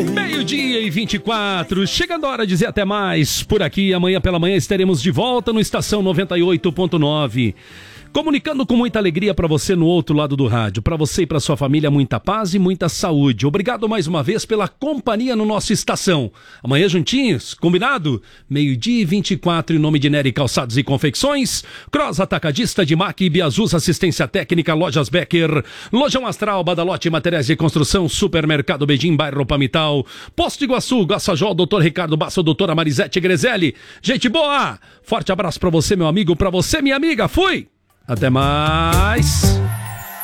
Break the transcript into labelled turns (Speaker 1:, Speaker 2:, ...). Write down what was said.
Speaker 1: Meio-dia e 24, chegando a hora de dizer até mais. Por aqui, amanhã pela manhã estaremos de volta no Estação 98.9. Comunicando com muita alegria para você no outro lado do rádio. Para você e para sua família, muita paz e muita saúde. Obrigado mais uma vez pela companhia no nosso Estação. Amanhã juntinhos, combinado? Meio-dia e 24, em nome de Nery Calçados e Confecções, Cross Atacadista de Mac e Biazus Assistência Técnica, Lojas Becker, Lojão Astral, Badalote Materiais de Construção, Supermercado Bedim, Bairro Palmital, Posto Iguaçu, Gaçajó, Dr. Ricardo Basso, Doutora Marisete Grezelli. Gente boa! Forte abraço para você, meu amigo, para você, minha amiga. Fui! Até mais!